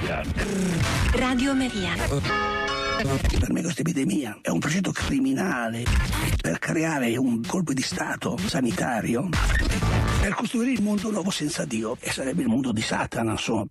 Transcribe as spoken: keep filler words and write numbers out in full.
Radio Maria. Per me questa epidemia è un progetto criminale per creare un colpo di stato sanitario, per costruire il mondo nuovo senza Dio, e sarebbe il mondo di Satana, insomma.